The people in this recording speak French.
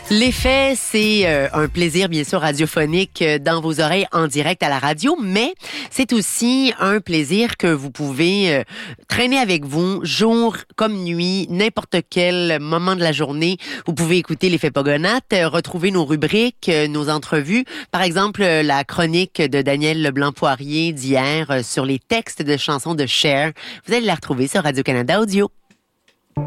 L'effet, c'est un plaisir, bien sûr, radiophonique dans vos oreilles en direct à la radio, mais c'est aussi un plaisir que vous pouvez traîner avec vous jour comme nuit, n'importe quel moment de la journée. Vous pouvez écouter l'effet Pogonates, retrouver nos rubriques, nos entrevues. Par exemple, la chronique de Daniel Leblanc-Poirier d'hier sur les textes de chansons de Cher. Vous allez la retrouver sur Radio-Canada Audio.